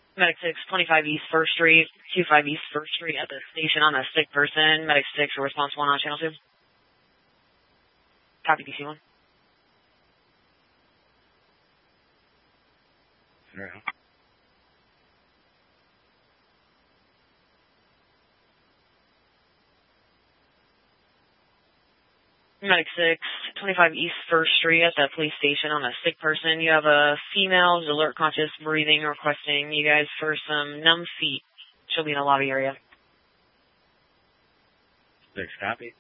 Medic 6, 25 East 1st Street, 25 East 1st Street at the station on a sick person. Medic 6, response 1 on channel 2. Copy DC 1. Yeah. Medic 6, 25 East 1st Street at the police station on a sick person. You have a female who's alert, conscious, breathing, requesting you guys for some numb feet. She'll be in the lobby area. 6, copy.